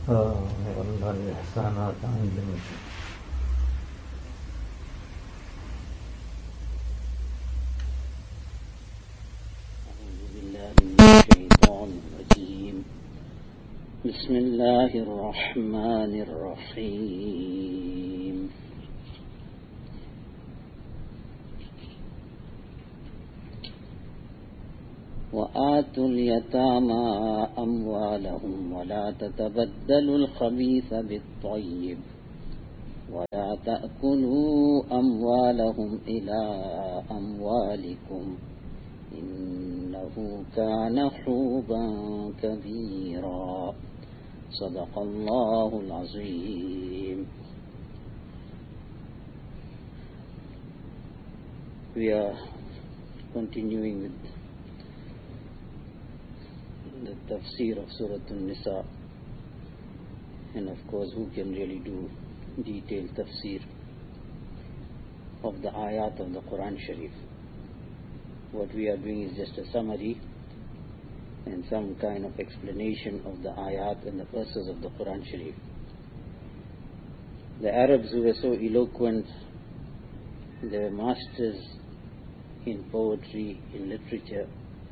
والله الإحسانات عندنا. أعوذ بالله من الشيطان الرجيم. بسم الله الرحمن الرحيم. وآتوا اليتامى أموالهم ولا تتبدلوا الخبيث بالطيب ولا تأكلوا أموالهم إلى أموالكم إنه كان حوبا كبيرا. صدق الله العظيم. We are continuing with the tafsir of Surah An-Nisa, and of course who can really do detailed tafsir of the ayat of the Quran Sharif. What we are doing is just a summary and some kind of explanation of the ayat and the verses of the Quran Sharif. The Arabs, who were so eloquent, they were masters in poetry, in literature.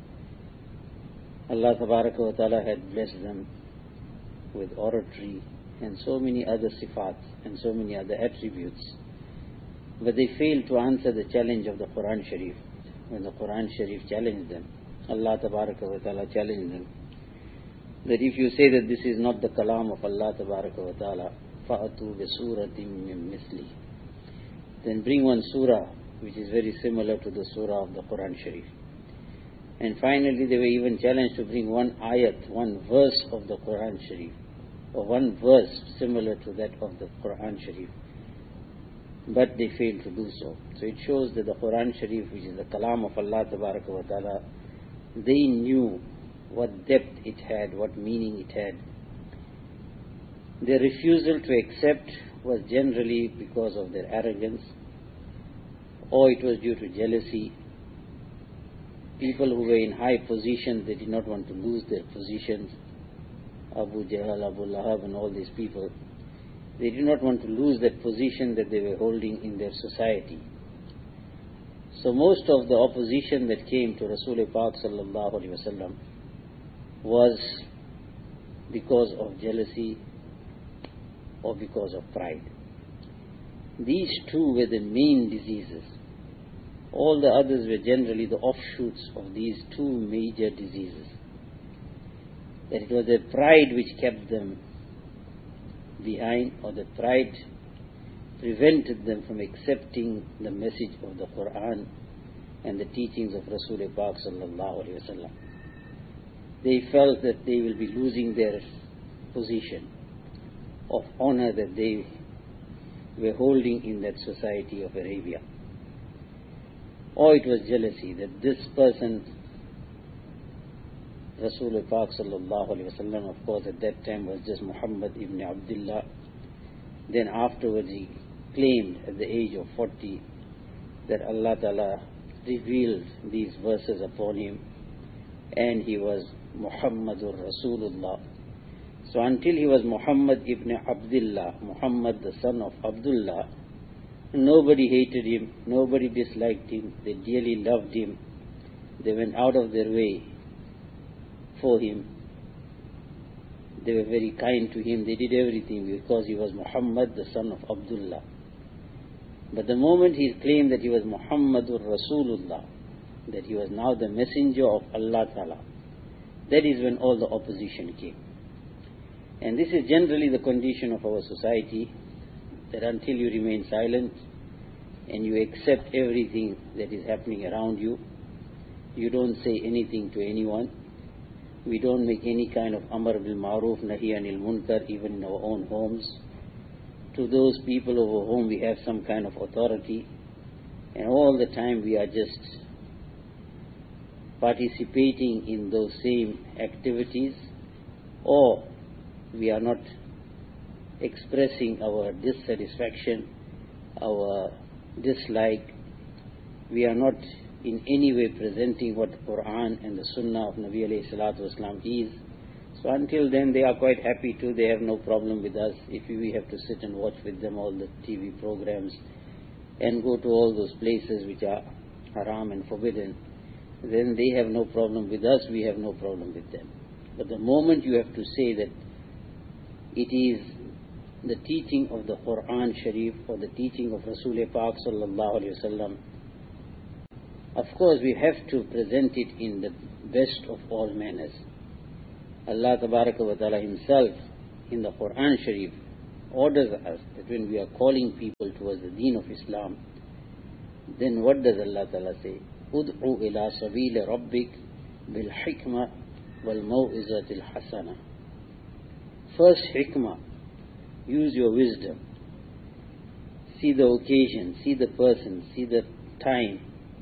Allah Tabaraka wa Ta'ala had blessed them with oratory and so many other sifat and so many other attributes. But they failed to answer the challenge of the Quran Sharif. When the Quran Sharif challenged them, Allah Tabaraka wa Ta'ala challenged them that if you say that this is not the kalam of Allah Tabaraka wa Ta'ala, fa'atu bi suratin min misli, then bring one surah which is very similar to the surah of the Quran Sharif. And finally they were even challenged to bring one ayat, one verse of the Quran Sharif, or one verse similar to that of the Quran Sharif. But they failed to do so. So it shows that the Quran Sharif, which is the kalam of Allah Tabaraka wa Ta'ala, they knew what depth it had, what meaning it had. Their refusal to accept was generally because of their arrogance, or it was due to jealousy. People who were in high positions, they did not want to lose their positions. Abu Jahl, Abu Lahab and all these people, they did not want to lose that position that they were holding in their society. So most of the opposition that came to Rasulullah Pak sallallahu alaihi wasallam was because of jealousy or because of pride. These two were the main diseases. All the others were generally the offshoots of these two major diseases. That it was their pride which kept them behind, or the pride prevented them from accepting the message of the Quran and the teachings of Rasulullah Pak sallallahu alaihi wasallam. They felt that they will be losing their position of honor that they were holding in that society of Arabia. Or it was jealousy that this person, Rasulullah Pak sallallahu alaihi wasallam, of course at that time was just Muhammad ibn Abdullah. Then afterwards he claimed at the age of 40 that Allah Ta'ala revealed these verses upon him and he was Muhammadur Rasulullah. So until he was Muhammad ibn Abdullah, Muhammad the son of Abdullah, nobody hated him, nobody disliked him, they dearly loved him. They went out of their way for him. They were very kind to him, they did everything because he was Muhammad the son of Abdullah. But the moment he claimed that he was Muhammadur Rasulullah, that he was now the messenger of Allah Ta'ala, that is when all the opposition came. And this is generally the condition of our society, that until you remain silent and you accept everything that is happening around you, you don't say anything to anyone, we don't make any kind of Amr bil Ma'ruf, Nahi anil Munkar, even in our own homes, to those people over whom we have some kind of authority, and all the time we are just participating in those same activities, or we are not expressing our dissatisfaction, our dislike. We are not in any way presenting what the Quran and the Sunnah of Nabi alayhi salatu wasalam is. So So until then they are quite happy too, they have no problem with us. If we have to sit and watch with them all the TV programs and go to all those places which are haram and forbidden, then they have no problem with us, we have no problem with them. But the moment you have to say that it is the teaching of the Quran Sharif or the teaching of Rasul Pak sallallahu alaihi wasallam, of course we have to present it in the best of all manners. Allah Tabaraka wa Ta'ala Himself in the Quran Sharif orders us that when we are calling people towards the deen of Islam, then what does Allah Ta'ala say? Ud'u ila sabili rabbik bil hikmah wal maw'izatil hasana. First hikmah, use your wisdom. See the occasion, see the person, see the time.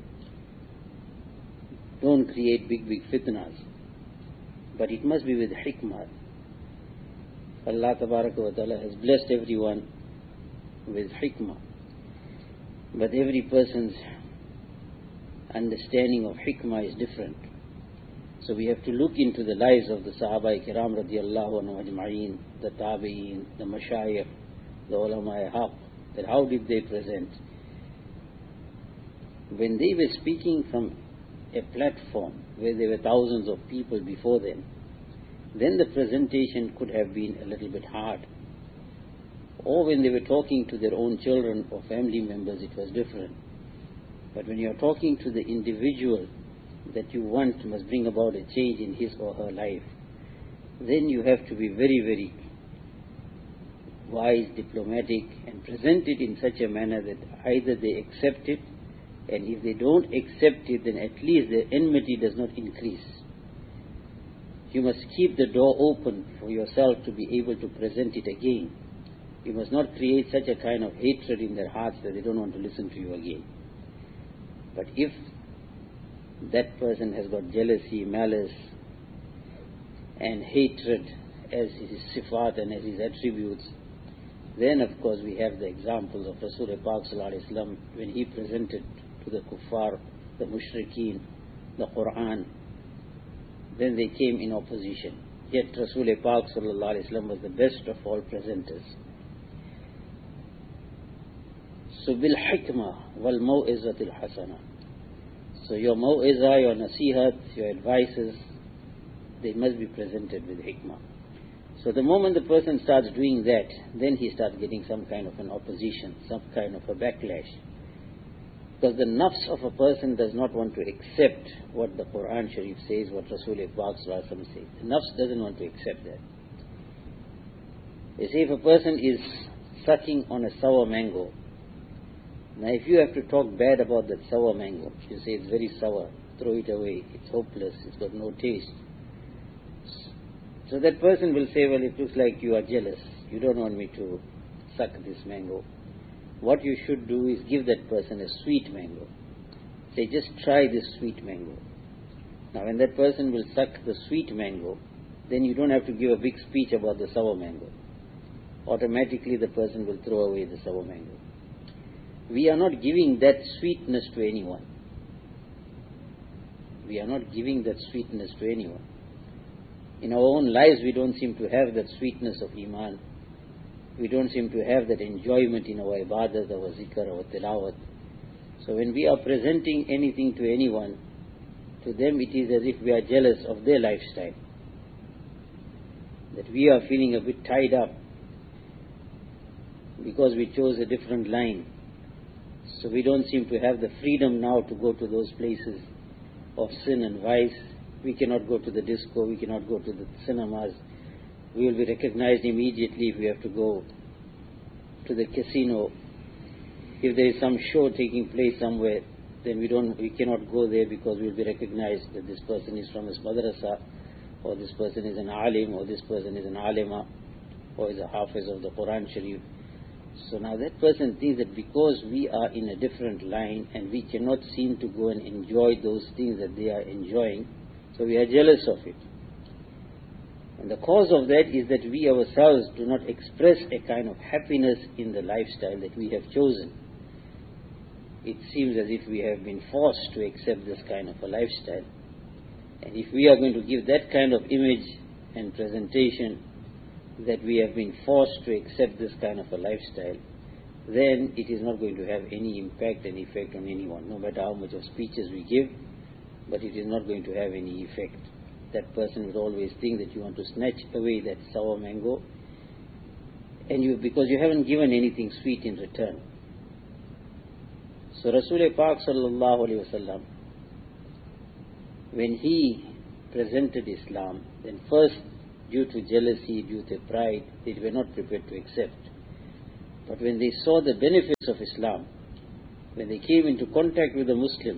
Don't create big fitnas. But it must be with hikmah. Allah Tabaraka wa Ta'ala has blessed everyone with hikmah. But every person's understanding of hikmah is different. So we have to look into the lives of the Sahaba-i-Kiram radiallahu anhu ajma'een, the Tabi'een, the Mashayikh, the Ulama-i-Haq, that how did they present? When they were speaking from a platform where there were thousands of people before them, then the presentation could have been a little bit hard. Or when they were talking to their own children or family members, it was different. But when you are talking to the individual that you want must bring about a change in his or her life, then you have to be very, very wise, diplomatic, and present it in such a manner that either they accept it, and if they don't accept it, then at least their enmity does not increase. You must keep the door open for yourself to be able to present it again. You must not create such a kind of hatred in their hearts that they don't want to listen to you again. But if that person has got jealousy, malice, and hatred as his sifat and as his attributes, then of course we have the examples of Rasul Pak sallallahu alaihi wasallam when he presented to the kuffar, the mushrikeen, the Quran, then they came in opposition. Yet Rasul Pak sallallahu alaihi wasallam was the best of all presenters. So bil hikmah wal maw'izatil hasana. So your maw'izah, your nasihat, your advices, they must be presented with hikmah. So the moment the person starts doing that, then he starts getting some kind of an opposition, some kind of a backlash. Because the nafs of a person does not want to accept what the Quran Sharif says, what Rasul Pak says. The nafs doesn't want to accept that. They say if a person is sucking on a sour mango, now if you have to talk bad about that sour mango, you say it's very sour, throw it away, it's hopeless, it's got no taste. So that person will say, well, it looks like you are jealous, you don't want me to suck this mango. What you should do is give that person a sweet mango. Say, just try this sweet mango. Now when that person will suck the sweet mango, then you don't have to give a big speech about the sour mango. Automatically the person will throw away the sour mango. We are not giving that sweetness to anyone. We are not giving that sweetness to anyone. In our own lives we don't seem to have that sweetness of Iman. We don't seem to have that enjoyment in our ibadat, our zikr, our tilawat. So when we are presenting anything to anyone, to them it is as if we are jealous of their lifestyle. That we are feeling a bit tied up because we chose a different line. So we don't seem to have the freedom now to go to those places of sin and vice. We cannot go to the disco, we cannot go to the cinemas. We will be recognized immediately if we have to go to the casino. If there is some show taking place somewhere, then we cannot go there because we will be recognized that this person is from his madrasa, or this person is an alim, or this person is an alima, or is a hafiz of the Quran Sharif. So now that person thinks that because we are in a different line and we cannot seem to go and enjoy those things that they are enjoying, so we are jealous of it. And the cause of that is that we ourselves do not express a kind of happiness in the lifestyle that we have chosen. It seems as if we have been forced to accept this kind of a lifestyle. And if we are going to give that kind of image and presentation that we have been forced to accept this kind of a lifestyle, then it is not going to have any impact and effect on anyone, no matter how much of speeches we give, but it is not going to have any effect. That person will always think that you want to snatch away that sour mango, and because you haven't given anything sweet in return. So Rasulullah Pak sallallahu alaihi wasallam, when he presented Islam, then first, due to jealousy, due to pride, they were not prepared to accept. But when they saw the benefits of Islam, when they came into contact with the Muslims,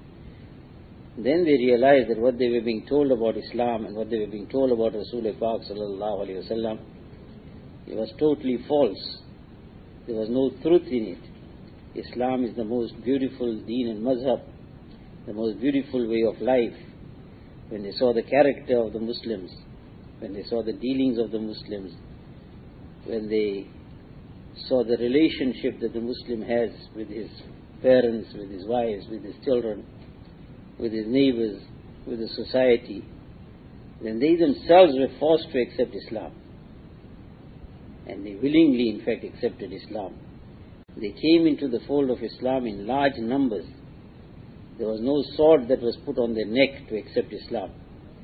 then they realized that what they were being told about Islam and what they were being told about Rasulullah Pak sallallahu alaihi wasallam, it was totally false. There was no truth in it. Islam is the most beautiful deen and mazhab, the most beautiful way of life. When they saw the character of the Muslims, when they saw the dealings of the Muslims, when they saw the relationship that the Muslim has with his parents, with his wives, with his children, with his neighbors, with the society, then they themselves were forced to accept Islam. And they willingly, in fact, accepted Islam. They came into the fold of Islam in large numbers. There was no sword that was put on their neck to accept Islam.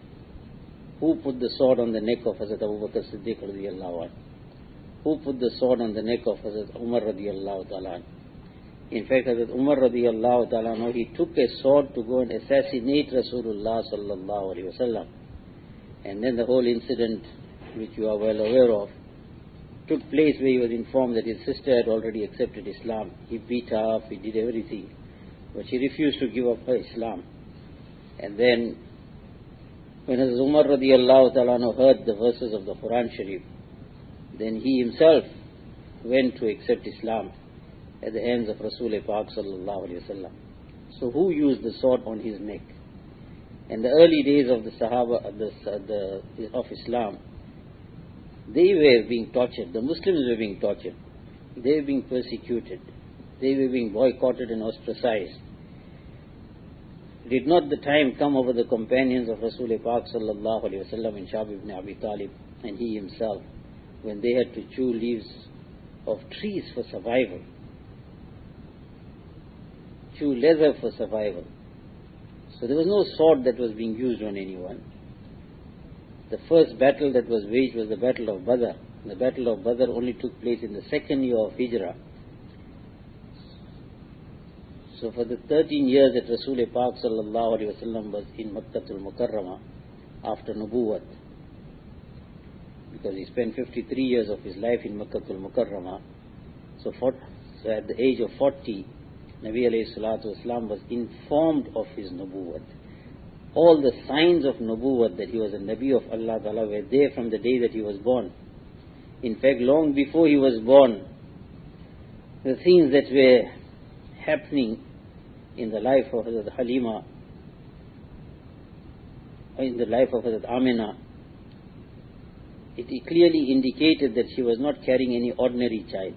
Who put the sword on the neck of Hazrat Abu Bakr Siddiq radiyallahu anhu? Who put the sword on the neck of Hazrat Umar radiyallahu ta'ala? In fact, Hazrat Umar radiyallahu ta'ala, he took a sword to go and assassinate Rasulullah sallallahu alaihi wasallam. And then the whole incident, which you are well aware of, took place where he was informed that his sister had already accepted Islam. He beat her up, he did everything, but she refused to give up her Islam. And then, when Hazrat Umar radiyallahu ta'ala heard the verses of the Quran Sharif, then he himself went to accept Islam at the hands of Rasulullah Pak sallallahu alaihi wasallam. So who used the sword on his neck? In the early days of the Sahaba of Islam, they were being tortured. The Muslims were being tortured. They were being persecuted. They were being boycotted and ostracized. Did not the time come over the companions of Rasulullah Pak sallallahu alaihi wasallam and Shab ibn Abi Talib and he himself, when they had to chew leaves of trees for survival, chew leather for survival? So there was no sword that was being used on anyone. The first battle that was waged was the Battle of Badr. The Battle of Badr only took place in the second year of Hijrah. So for the 13 years that Rasulullah Pak sallallahu alaihi wasallam was in Makkatul Mukarramah after Nubuwwat, because he spent 53 years of his life in Makkatul Mukarramah, so at the age of 40, Nabi alayhi salatu wasalam was informed of his Nubuwwat. All the signs of Nubuwwat, that he was a Nabi of Allah Ta'ala, were there from the day that he was born. In fact, long before he was born, the things that were happening in the life of Hazrat Halima, in the life of Hazrat Amina, it clearly indicated that she was not carrying any ordinary child.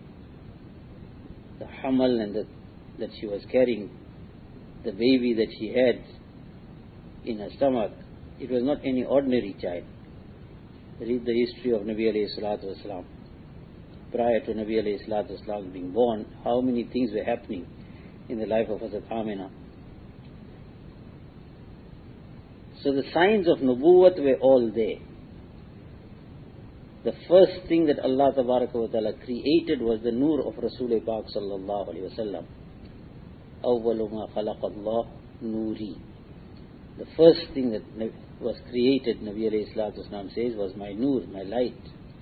The hamal and that she was carrying, the baby that she had in her stomach, it was not any ordinary child. Read the history of Nabi alayhi salatu wasalam. Prior to Nabi alayhi salatu wasalam being born, how many things were happening in the life of Hazrat Amina. So the signs of Nubuwwat were all there. The first thing that Allah Tabaraka wa Ta'ala created was the nur of Rasulullah Pak sallallahu alayhi wa sallam. أَوَّلُ مَا خَلَقَ اللَّهُ نُورِي. The first thing that was created, Nabi alayhi salatu wasalam says, was my nur, my light.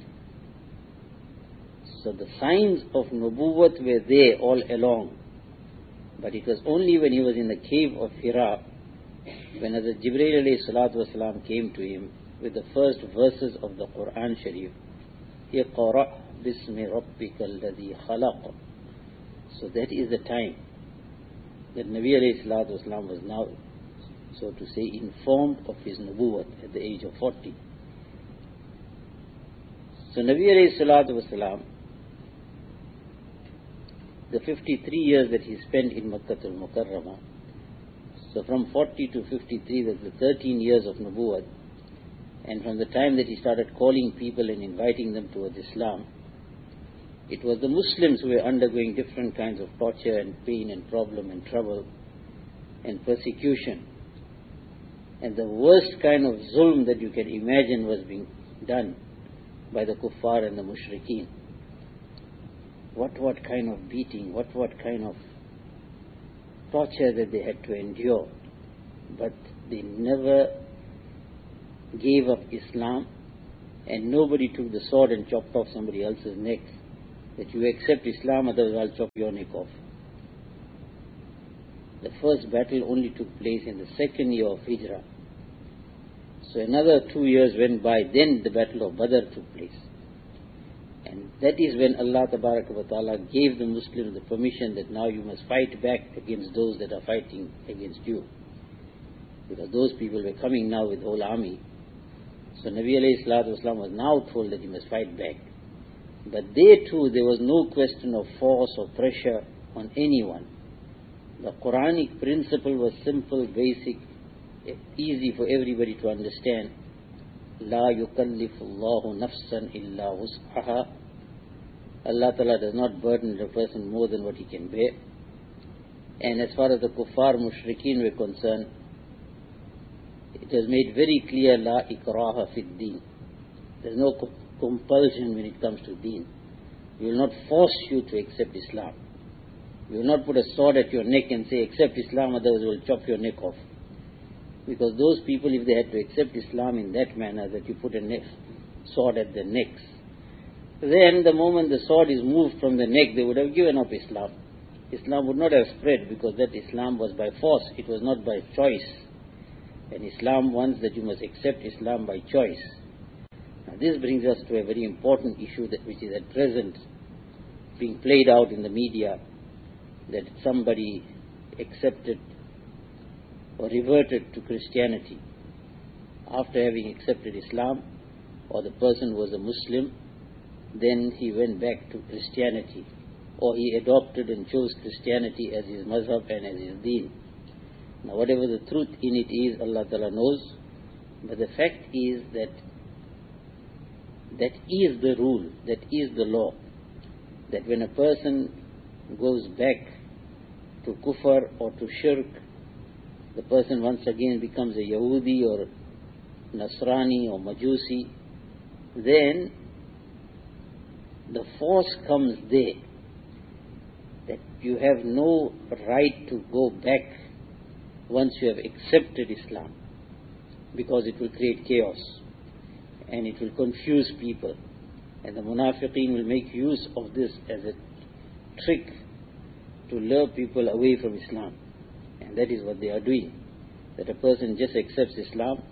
So the signs of Nubuwwat were there all along. But it was only when he was in the cave of Hira, when Hazrat Jibreel alayhi salatu wasalam came to him with the first verses of the Quran Sharif, اقرأ باسم ربك الذي خلق. So that is the time that Nabi alayhi salatu wasalam was now, so to say, informed of his Nubuwwat at the age of 40. So Nabi alayhi salatu wasalam, the 53 years that he spent in Makkatul Mukarramah, so from 40 to 53, that's the 13 years of Nubuwwat, And from the time that he started calling people and inviting them towards Islam, it was the Muslims who were undergoing different kinds of torture and pain and problem and trouble and persecution. And the worst kind of zulm that you can imagine was being done by the kuffar and the mushrikeen. What kind of beating, what kind of torture that they had to endure. But they never gave up Islam, and nobody took the sword and chopped off somebody else's neck. That you accept Islam, otherwise I'll chop your neck off. The first battle only took place in the second year of Hijrah. So another 2 years went by, then the battle of Badr took place. And that is when Allah Ta'ala gave the Muslims the permission that now you must fight back against those that are fighting against you. Because those people were coming now with the whole army. So Nabi alayhi salatu wasalam was now told that he must fight back. But they too, there was no question of force or pressure on anyone. The Quranic principle was simple, basic, easy for everybody to understand. La yukallifu Allahu nafsan illa wus'aha. Allah Ta'ala does not burden the person more than what he can bear. And as far as the kuffar mushrikeen were concerned, it was made very clear, La ikraha fid deen. There is no compulsion when it comes to deen. We will not force you to accept Islam. We will not put a sword at your neck and say, accept Islam, otherwise we will chop your neck off. Because those people, if they had to accept Islam in that manner, that you put a sword at their necks, then the moment the sword is moved from the neck, they would have given up Islam. Islam would not have spread, because that Islam was by force, it was not by choice. And Islam wants that you must accept Islam by choice. Now this brings us to a very important issue which is at present being played out in the media, that somebody accepted or reverted to Christianity after having accepted Islam, or the person was a Muslim, then he went back to Christianity, or he adopted and chose Christianity as his mazhab and as his deen. Now whatever the truth in it is, Allah Ta'ala knows, but the fact is that that is the rule, that is the law, that when a person goes back to kufr or to shirk, the person once again becomes a Yahudi or Nasrani or Majusi, then the force comes there, that you have no right to go back once you have accepted Islam, because it will create chaos and it will confuse people, and the munafiqeen will make use of this as a trick to lure people away from Islam. And that is what they are doing, that a person just accepts Islam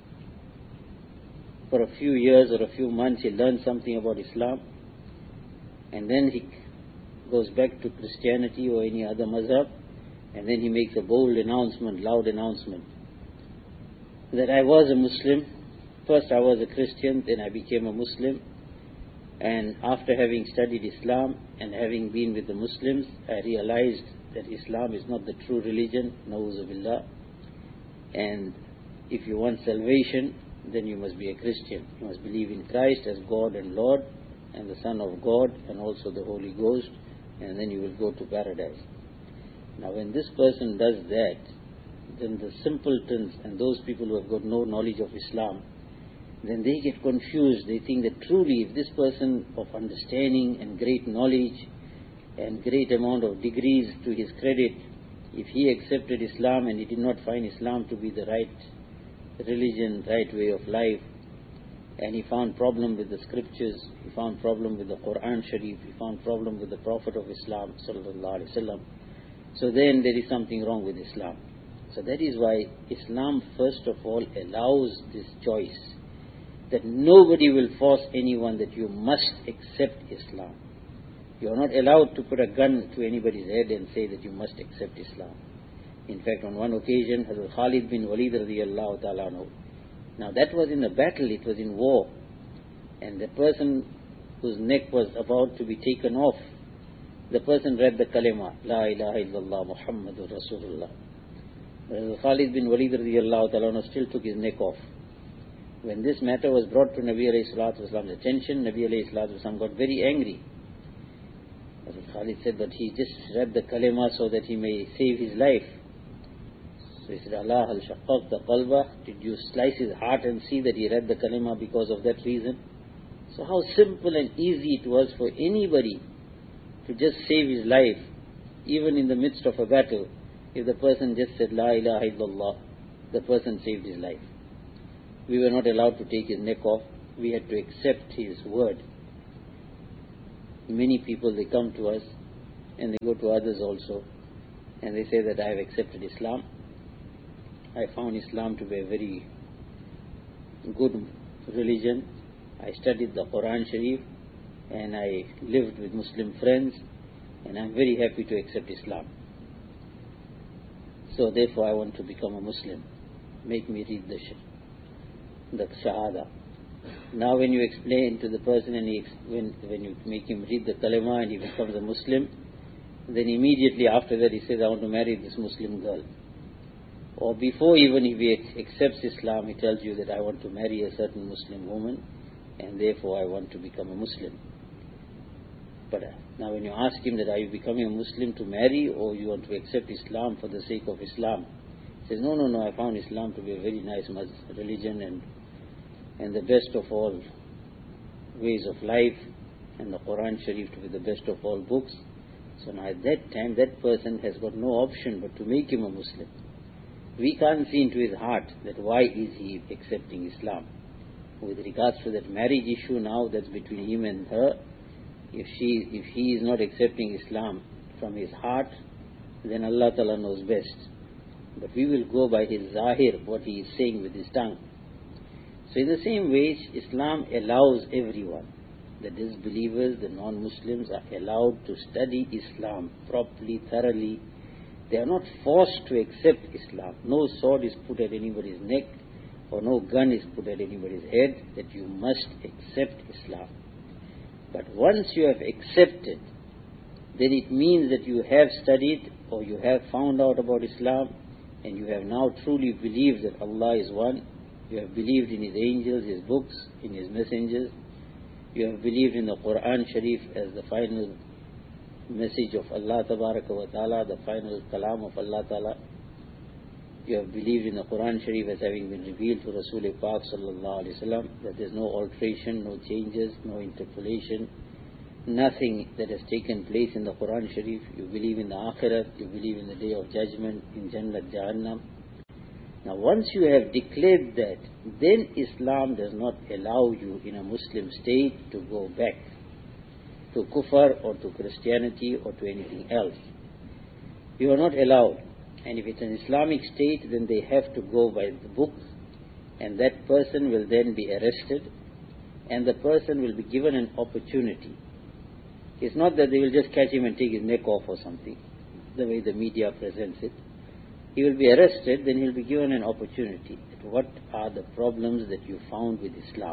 for a few years or a few months, he learns something about Islam, and then he goes back to Christianity or any other mazhab, and then he makes a bold announcement, loud announcement, that I was a Muslim. First I was a Christian, then I became a Muslim, and after having studied Islam and having been with the Muslims, I realized that Islam is not the true religion, na'uzu billah, and if you want salvation, then you must be a Christian. You must believe in Christ as God and Lord and the Son of God and also the Holy Ghost, and then you will go to paradise. Now when this person does that, then the simpletons and those people who have got no knowledge of Islam, then they get confused. They think that truly if this person of understanding and great knowledge and great amount of degrees to his credit, if he accepted Islam and he did not find Islam to be the right religion, right way of life, and he found problem with the scriptures, he found problem with the Quran Sharif, he found problem with the Prophet of Islam sallallahu alaihi wasallam, so then there is something wrong with Islam. So that is why Islam first of all allows this choice, that nobody will force anyone that you must accept Islam. You are not allowed to put a gun to anybody's head and say that you must accept Islam. In fact, on one occasion, Hazrat Khalid bin Walid radiyallahu ta'ala anhu, now that was in a battle, it was in war, and the person whose neck was about to be taken off, the person read the kalima, La ilaha illallah Muhammadur Rasulullah. Hazrat Khalid bin Walid radiyallahu ta'ala anhu still took his neck off. When this matter was brought to Nabi alayhi salatu wasalam's attention, Nabi alayhi salatu wasalam got very angry. Hazrat Khalid said, but he just read the kalima so that he may save his life. So he said, Allah hal shaqqaqta qalbah, did you slice his heart and see that he read the kalima because of that reason? So how simple and easy it was for anybody to just save his life, even in the midst of a battle. If the person just said, La ilaha illallah, the person saved his life. We were not allowed to take his neck off. We had to accept his word. Many people, they come to us and they go to others also and they say that I have accepted Islam. I found Islam to be a very good religion. I studied the Quran Sharif and I lived with Muslim friends and I'm very happy to accept Islam. So therefore I want to become a Muslim. Make me read the Shahada. Now when you explain to the person and when you make him read the Kalima and he becomes a Muslim, then immediately after that he says, I want to marry this Muslim girl. Or before even if he accepts Islam, he tells you that I want to marry a certain Muslim woman and therefore I want to become a Muslim. But now when you ask him that are you becoming a Muslim to marry or you want to accept Islam for the sake of Islam, he says, no, I found Islam to be a very nice religion and the best of all ways of life, and the Quran Sharif to be the best of all books. So now at that time that person has got no option but to make him a Muslim. We can't see into his heart that why is he accepting Islam. With regards to that marriage issue now, that's between him and her. If he is not accepting Islam from his heart, then Allah Ta'ala knows best. But we will go by his zahir, what he is saying with his tongue. So in the same way, Islam allows everyone, the disbelievers, the non-Muslims are allowed to study Islam properly, thoroughly. They are not forced to accept Islam. No sword is put at anybody's neck or no gun is put at anybody's head that you must accept Islam. But once you have accepted, then it means that you have studied or you have found out about Islam and you have now truly believed that Allah is one. You have believed in His angels, His books, in His messengers. You have believed in the Quran Sharif as the final message of Allah Tabaraka wa Ta'ala, the final kalam of Allah Ta'ala. You have believed in the Quran Sharif as having been revealed to Rasul Pak Sallallahu Alaihi Wasallam, that there is no alteration, no changes, no interpolation, nothing that has taken place in the Quran Sharif. You believe in the Akhirat, you believe in the Day of Judgment, in Jannat, Jahannam. Now once you have declared that, then Islam does not allow you in a Muslim state to go back to Kufr or to Christianity or to anything else. You are not allowed. And if it's an Islamic state, then they have to go by the book, and that person will then be arrested, and the person will be given an opportunity. It's not that they will just catch him and take his neck off or something, the way the media presents it. He will be arrested, then he'll be given an opportunity. What are the problems that you found with Islam?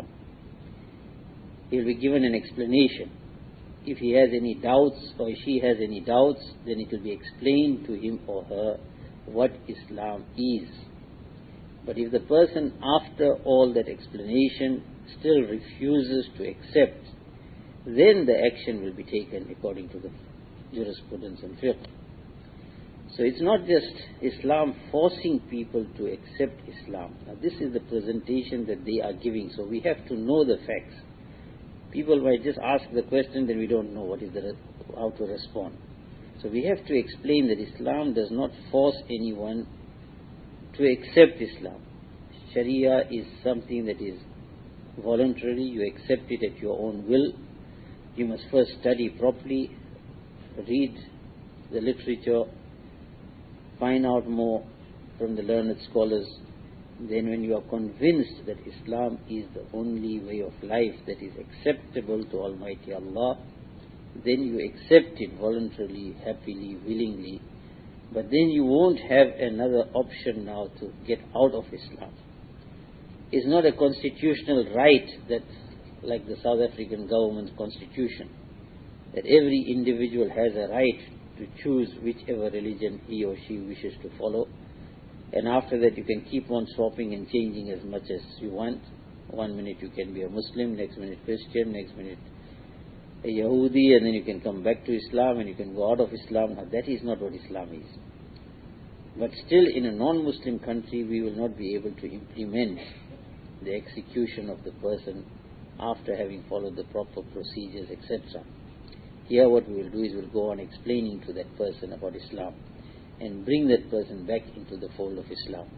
He'll be given an explanation. If he has any doubts or she has any doubts, then it will be explained to him or her what Islam is. But if the person, after all that explanation, still refuses to accept, then the action will be taken according to the jurisprudence and fiqh. So it's not just Islam forcing people to accept Islam. Now this is the presentation that they are giving, so we have to know the facts. People might just ask the question, then we don't know how to respond. So we have to explain that Islam does not force anyone to accept Islam. Sharia is something that is voluntary. You accept it at your own will. You must first study properly, read the literature, find out more from the learned scholars. Then when you are convinced that Islam is the only way of life that is acceptable to Almighty Allah, then you accept it voluntarily, happily, willingly. But then you won't have another option now to get out of Islam. It's not a constitutional right that, like the South African government's constitution, that every individual has a right to choose whichever religion he or she wishes to follow. And after that you can keep on swapping and changing as much as you want. 1 minute you can be a Muslim, next minute Christian, next minute a Yahudi, and then you can come back to Islam and you can go out of Islam. Now that is not what Islam is. But still, in a non-Muslim country, we will not be able to implement the execution of the person after having followed the proper procedures, etc. Here what we will do is we'll go on explaining to that person about Islam and bring that person back into the fold of Islam.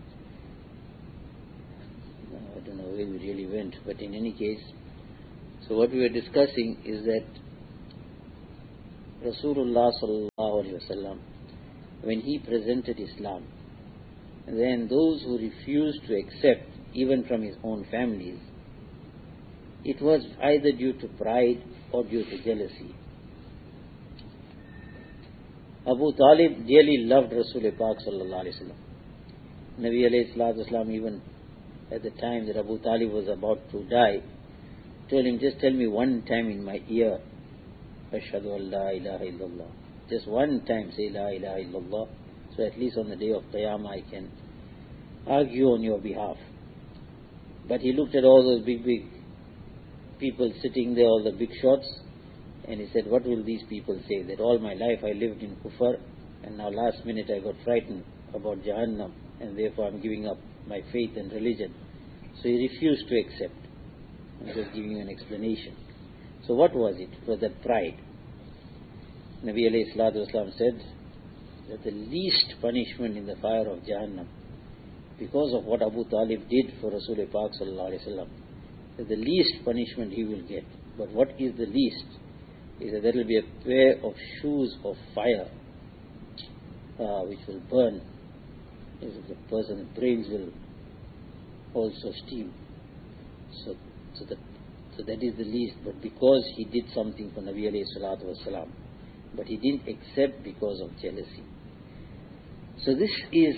Now, I don't know where we really went, but in any case, so what we were discussing is that Rasulullah sallallahu alaihi wasallam, when he presented Islam, then those who refused to accept, even from his own families, it was either due to pride or due to jealousy. Abu Talib dearly loved Rasul Pak sallallahu alaihi wasallam. Nabi alayhi salatu wasallam, even at the time that Abu Talib was about to die, told him, just tell me one time in my ear, Ashhadu an la ilaha illallah. Just one time say la ilaha illallah, so at least on the day of Qiyamah I can argue on your behalf. But he looked at all those big people sitting there, all the big shots, and he said, what will these people say? That all my life I lived in kufr, and now last minute I got frightened about Jahannam, and therefore I'm giving up my faith and religion. So he refused to accept. I'm just giving you an explanation. So what was it? It was that pride. Nabi alayhi salatu wasalam said that the least punishment in the fire of Jahannam, because of what Abu Talib did for Rasul Pak sallallahu alaihi wasallam, that the least punishment he will get. But what is the least? Is that there will be a pair of shoes of fire which will burn. Is that the person's brains will also steam. So that is the least. But because he did something for Nabi alayhi salatu wasalam, but he didn't accept because of jealousy. So this is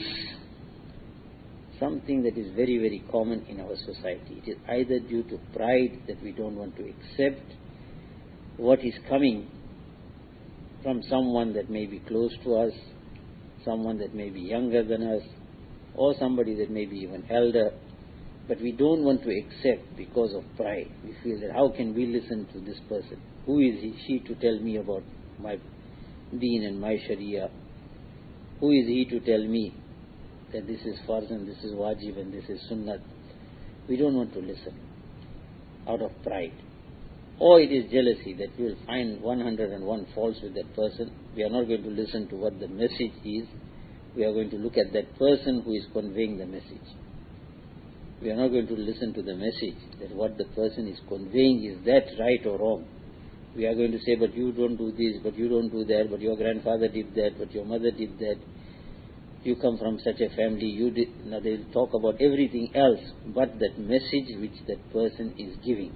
something that is very, very common in our society. It is either due to pride that we don't want to accept what is coming from someone that may be close to us, someone that may be younger than us, or somebody that may be even elder, but we don't want to accept because of pride. We feel that how can we listen to this person? Who is she to tell me about my deen and my sharia? Who is he to tell me that this is farz and this is wajib and this is sunnat? We don't want to listen out of pride. Or it is jealousy that we will find 101 faults with that person. We are not going to listen to what the message is. We are going to look at that person who is conveying the message. We are not going to listen to the message, that what the person is conveying, is that right or wrong. We are going to say, but you don't do this, but you don't do that, but your grandfather did that, but your mother did that. You come from such a family, you did. Now they will talk about everything else but that message which that person is giving.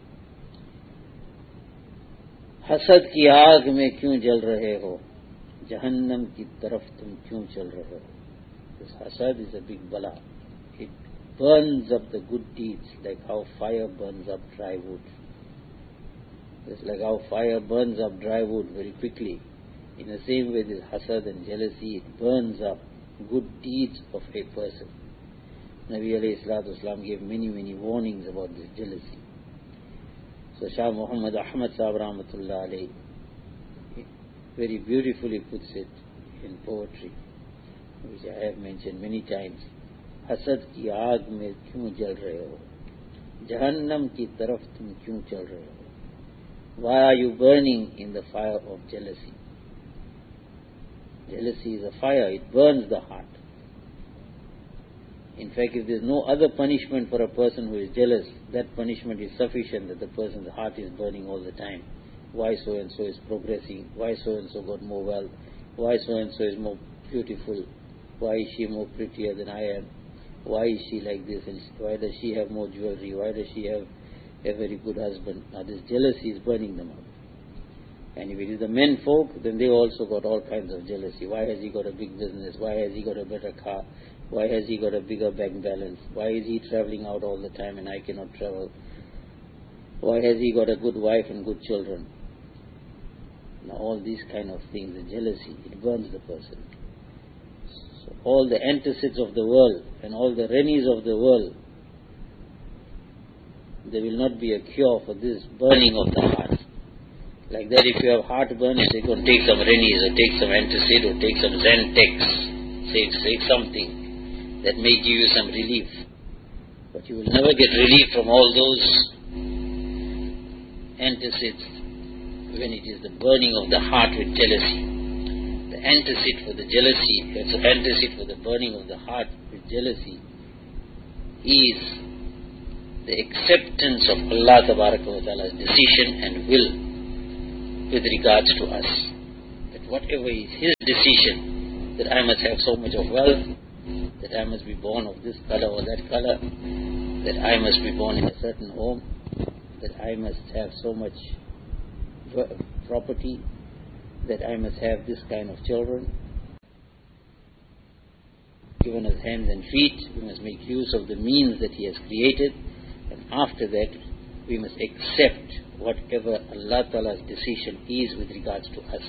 हसद की आग में क्यों जल रहे हो, जहन्नम की तरफ तुम क्यों चल रहे हो. This hasad is a big bala. It burns up the good deeds like how fire burns up dry wood. It's like how fire burns up dry wood very quickly. In the same way, this hasad and jealousy, it burns up good deeds of a person. Nabi alayhi salatu wasalam gave many, many warnings about this jealousy. So Shah Muhammad Ahmad Sahib Rahmatullah alayhi very beautifully puts it in poetry, which I have mentioned many times. हसद की आग में क्यों जल रहे हो, जहन्नम की तरफ तुम क्यों चल रहे हो. Why are you burning in the fire of jealousy? Jealousy is a fire, it burns the heart. In fact, if there is no other punishment for a person who is jealous, that punishment is sufficient, that the person's heart is burning all the time. Why so and so is progressing? Why so and so got more wealth? Why so and so is more beautiful? Why is she more prettier than I am? Why is she like this? And why does she have more jewelry? Why does she have a very good husband? Now this jealousy is burning them up. And if it is the men folk, then they also got all kinds of jealousy. Why has he got a big business? Why has he got a better car? Why has he got a bigger bank balance? Why is he traveling out all the time and I cannot travel? Why has he got a good wife and good children? Now all these kind of things, the jealousy, it burns the person. So all the anticids of the world and all the renis of the world, there will not be a cure for this burning of the heart. Like that, if you have heartburn, you say, go and take some Rennies or take some Antacid or take some Zantex, say something that may give you some relief. But you will never get relief from all those antacids when it is the burning of the heart with jealousy. The antacid for the jealousy, that's the antacid for the burning of the heart with jealousy, is the acceptance of Allah Ta'ala's decision and will with regards to us. That whatever is His decision, that I must have so much of wealth, that I must be born of this color or that color, that I must be born in a certain home, that I must have so much property, that I must have this kind of children. Given us hands and feet, we must make use of the means that He has created, and after that we must accept whatever Allah Ta'ala's decision is with regards to us.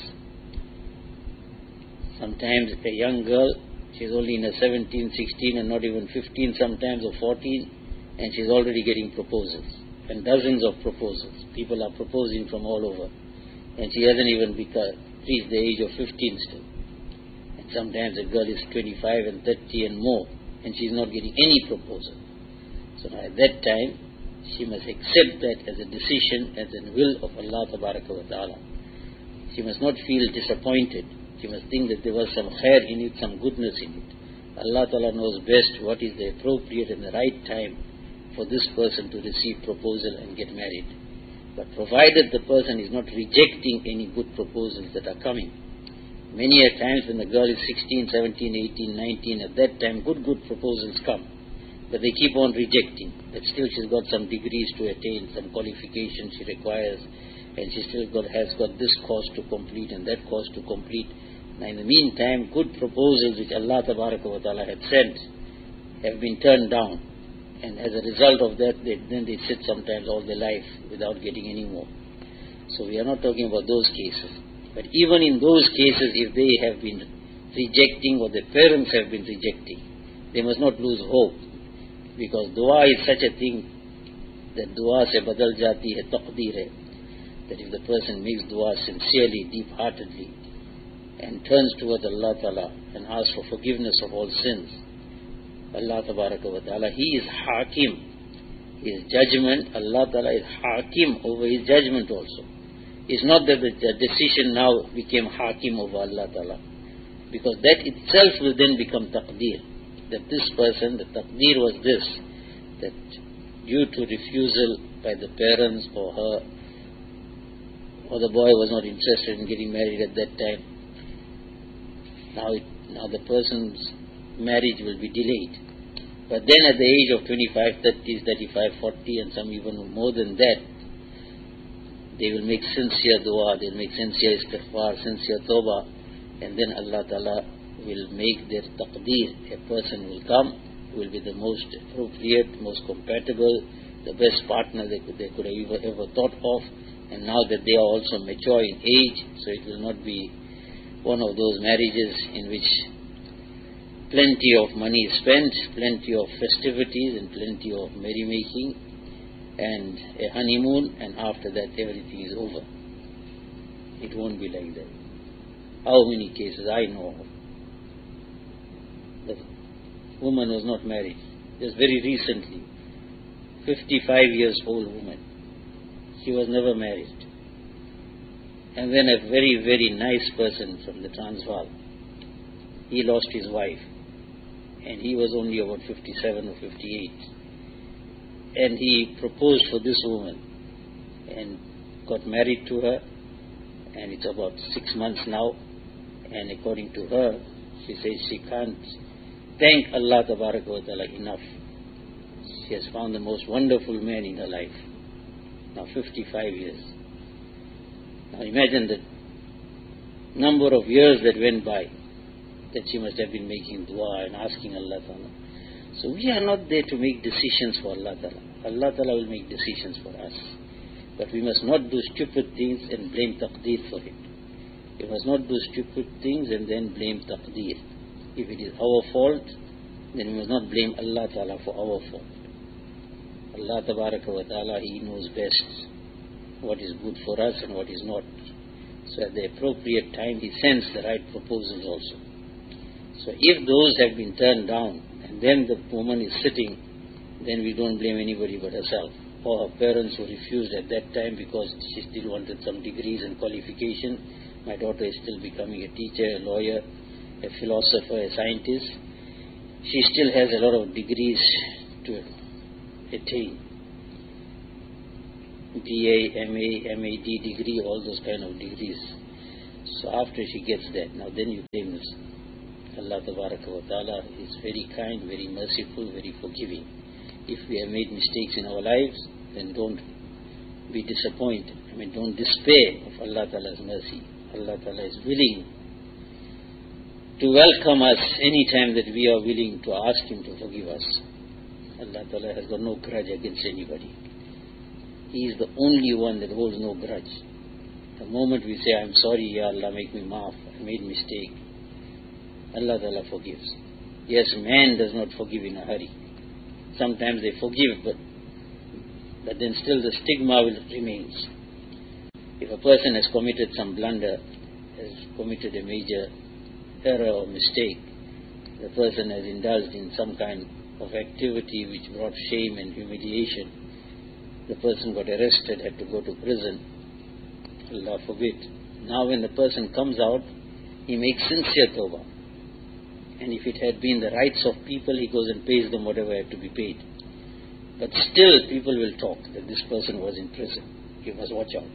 Sometimes a young girl, she's only in her 17, 16 and not even 15 sometimes, or 14, and she's already getting proposals, and dozens of proposals. People are proposing from all over, and she hasn't even reached the age of 15 still. And sometimes a girl is 25 and 30 and more, and she's not getting any proposal. So now at that time, she must accept that as a decision, as a will of Allah Ta'ala. She must not feel disappointed. She must think that there was some khair in it, some goodness in it. Allah Ta'ala knows best what is the appropriate and the right time for this person to receive proposal and get married. But provided the person is not rejecting any good proposals that are coming. Many a times when the girl is 16, 17, 18, 19, at that time good proposals come. But they keep on rejecting. That still she's got some degrees to attain, some qualifications she requires, and she still has got this course to complete and that course to complete. Now in the meantime, good proposals which Allah Ta'ala had sent have been turned down. And as a result of that, then they sit sometimes all their life without getting any more. So we are not talking about those cases. But even in those cases, if they have been rejecting or their parents have been rejecting, they must not lose hope. Because dua is such a thing that dua se badal jati hai, taqdeer hai. That if the person makes dua sincerely, deep-heartedly, and turns towards Allah Ta'ala and asks for forgiveness of all sins, Allah Ta'ala, He is Hakim. His judgment, Allah Ta'ala is Hakim over His judgment also. It's not that the decision now became Hakim over Allah Ta'ala. Because that itself will then become taqdeer. That this person, the taqdeer was this, that due to refusal by the parents or her, or the boy was not interested in getting married at that time, now the person's marriage will be delayed. But then at the age of 25, 30, 35, 40 and some even more than that, they will make sincere dua, they will make sincere istighfar, sincere tawbah, and then Allah Ta'ala will make their taqdeer. A person will come who will be the most appropriate, most compatible, the best partner they could have ever thought of. And now that they are also mature in age, so it will not be one of those marriages in which plenty of money is spent, plenty of festivities and plenty of merrymaking and a honeymoon, and after that everything is over. It won't be like that. How many cases I know of? The woman was not married, just very recently, 55 years old woman. She was never married. And then a very, very nice person from the Transvaal, he lost his wife, and he was only about 57 or 58. And he proposed for this woman and got married to her, and it's about 6 months now. And according to her, she says she can't thank Allah Ta'ala enough. She has found the most wonderful man in her life. Now 55 years. Now imagine the number of years that went by, that she must have been making dua and asking Allah Ta'ala. So we are not there to make decisions for Allah Ta'ala. Allah Ta'ala will make decisions for us. But we must not do stupid things and blame taqdeer for it. We must not do stupid things and then blame taqdeer. If it is our fault, then we must not blame Allah Ta'ala for our fault. Allah Tabaraka wa Ta'ala, He knows best what is good for us and what is not. So at the appropriate time He sends the right proposals also. So if those have been turned down and then the woman is sitting, then we don't blame anybody but herself. Or her parents who refused at that time because she still wanted some degrees and qualification. My daughter is still becoming a teacher, a lawyer, a philosopher, a scientist. She still has a lot of degrees to attain. BA, MA, MAD degree, all those kind of degrees. So after she gets that, now then you blame us. Allah Tabaraka wa Ta'ala is very kind, very merciful, very forgiving. If we have made mistakes in our lives, then don't be disappointed. Don't despair of Allah Ta'ala's mercy. Allah Ta'ala is willing to welcome us any time that we are willing to ask Him to forgive us. Allah Ta'ala has got no grudge against anybody. He is the only one that holds no grudge. The moment we say, I'm sorry, Ya Allah, make me maaf, I made mistake, Allah Ta'ala forgives. Yes, man does not forgive in a hurry. Sometimes they forgive, but then still the stigma remains. If a person has committed some blunder, has committed a major error or mistake, the person has indulged in some kind of activity which brought shame and humiliation, the person got arrested, had to go to prison, Allah forbid. Now when the person comes out, he makes sincere tawbah. And if it had been the rights of people, he goes and pays them whatever had to be paid. But still people will talk that this person was in prison. You must watch out.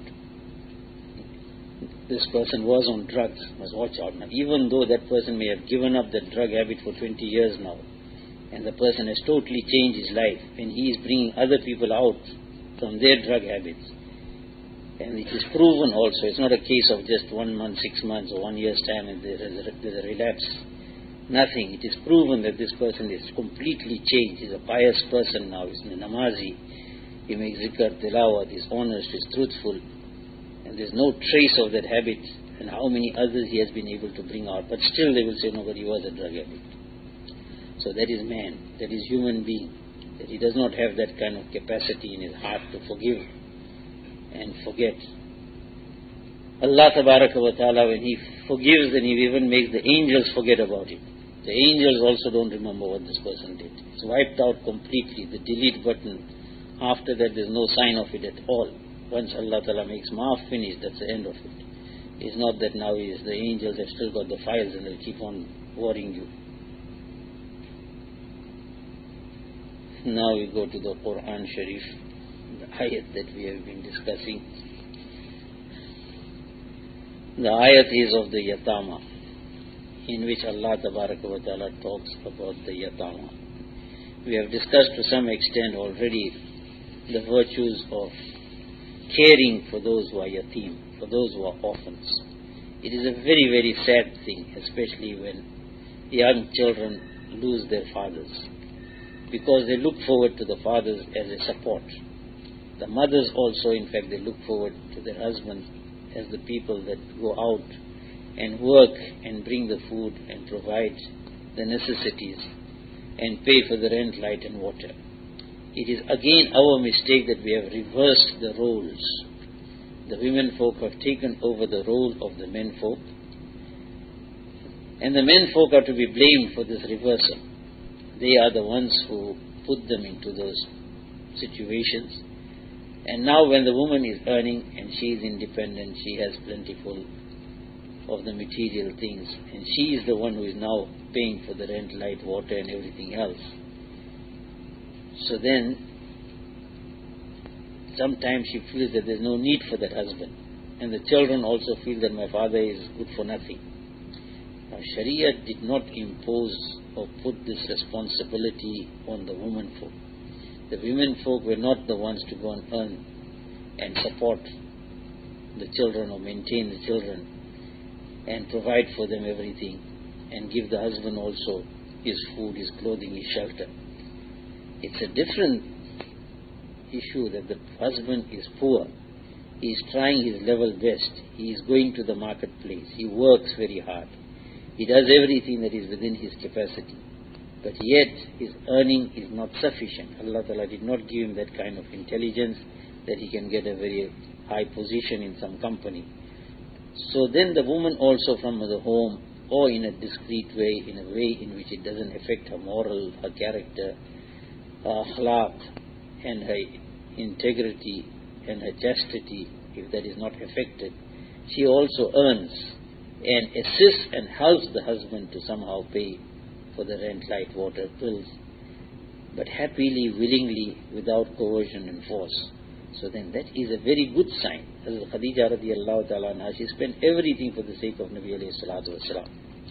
This person was on drugs, must watch out. Now, even though that person may have given up that drug habit for 20 years now, and the person has totally changed his life, and he is bringing other people out from their drug habits. And it is proven also, it's not a case of just 1 month, 6 months, or 1 year's time and there's a relapse. Nothing. It is proven that this person is completely changed. He's a pious person now. He's a namazi. He makes zikr, tilawat, he's honest, he's truthful. And there's no trace of that habit. And how many others he has been able to bring out. But still they will say, no, but he was a drug addict. So that is man. That is human being. That he does not have that kind of capacity in his heart to forgive and forget. Allah Tabaraka wa Ta'ala, when He forgives, then He even makes the angels forget about it. The angels also don't remember what this person did. It's wiped out completely, the delete button. After that, there's no sign of it at all. Once Allah Ta'ala makes maaf, finished, that's the end of it. It's not that now the angels have still got the files and they'll keep on worrying you. Now we go to the Quran Sharif, the ayat that we have been discussing. The ayat is of the Yatama, in which Allah Tabaraka wa Ta'ala talks about the Yatama. We have discussed to some extent already the virtues of caring for those who are yatim, for those who are orphans. It is a very, very sad thing, especially when young children lose their fathers, because they look forward to the fathers as a support. The mothers also, in fact, they look forward to their husbands as the people that go out and work and bring the food and provide the necessities and pay for the rent, light and water. It is again our mistake that we have reversed the roles. The women folk have taken over the role of the men folk, and the men folk are to be blamed for this reversal. They are the ones who put them into those situations. And now when the woman is earning and she is independent, she has plentiful of the material things, and she is the one who is now paying for the rent, light, water and everything else. So then sometimes she feels that there is no need for that husband, and the children also feel that my father is good for nothing. Now Sharia did not impose or put this responsibility on the women folk. The women folk were not the ones to go and earn and support the children or maintain the children and provide for them everything and give the husband also his food, his clothing, his shelter. It's a different issue that the husband is poor. He is trying his level best. He is going to the marketplace. He works very hard. He does everything that is within his capacity. but yet his earning is not sufficient. Allah Ta'ala did not give him that kind of intelligence that he can get a very high position in some company. So then the woman also from the home, or in a discreet way, in a way in which it doesn't affect her moral, her character, her akhlaq, and her integrity, and her chastity, if that is not affected, she also earns and assists and helps the husband to somehow pay for the rent, light, water, bills, but happily, willingly, without coercion and force. So then that is a very good sign. Hazrat Khadija radiallahu ta'ala anha, she spent everything for the sake of Nabi alayhi salatu wasalam.